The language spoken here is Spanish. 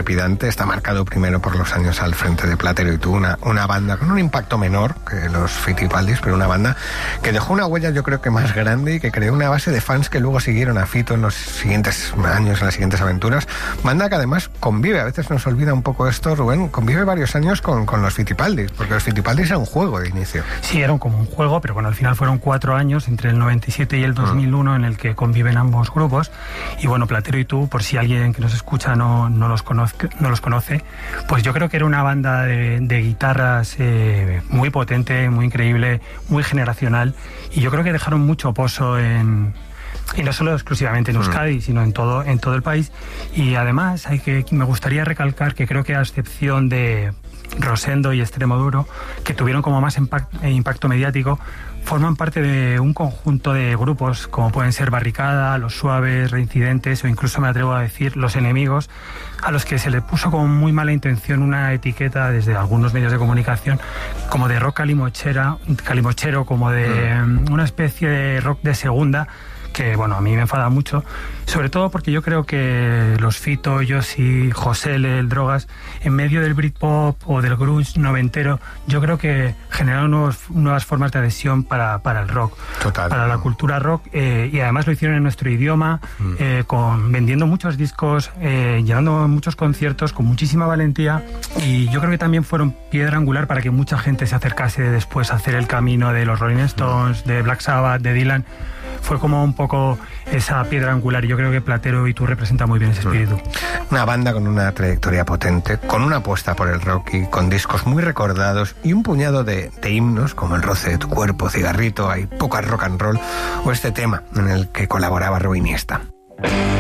trepidante. Está marcado primero por los años al frente de Platero y Tú, una banda con un impacto menor que los Fitipaldis, pero una banda que dejó una huella yo creo que más grande y que creó una base de fans que luego siguieron a Fito en los siguientes años, en las siguientes aventuras. Banda que además convive, a veces nos olvida un poco esto, Rubén, convive varios años con los Fitipaldis, porque los Fitipaldis era un juego de inicio. Sí, era como un juego, pero bueno, al final fueron 4 años, entre el 97 y el 2001, en el que conviven ambos grupos. Y bueno, Platero y Tú, por si alguien que nos escucha no los conoce, pues yo creo que era una banda de guitarras muy potente, muy increíble, muy generacional, y yo creo que dejaron mucho pozo y no solo exclusivamente en Euskadi, sino en todo el país. Y además me gustaría recalcar que creo que a excepción de Rosendo y Extremoduro, que tuvieron como más impacto mediático, forman parte de un conjunto de grupos como pueden ser Barricada, Los Suaves, Reincidentes o incluso me atrevo a decir Los Enemigos, a los que se les puso con muy mala intención una etiqueta desde algunos medios de comunicación como de rock calimochero, como de una especie de rock de segunda, que bueno, a mí me enfada mucho, sobre todo porque yo creo que los Fito, Josi, José L, el Drogas, en medio del Britpop o del grunge noventero, yo creo que generaron nuevas formas de adhesión para el rock, total, para la cultura rock, y además lo hicieron en nuestro idioma, vendiendo muchos discos, llenando muchos conciertos con muchísima valentía, y yo creo que también fueron piedra angular para que mucha gente se acercase después a hacer el camino de los Rolling Stones, de Black Sabbath, de Dylan. Fue como un poco esa piedra angular, y yo creo que Platero y Tú representa muy bien ese espíritu. Una banda con una trayectoria potente, con una apuesta por el rock y con discos muy recordados y un puñado de himnos como El roce de tu cuerpo, Cigarrito, Hay poca rock and roll, o este tema en el que colaboraba Rubén Iniesta.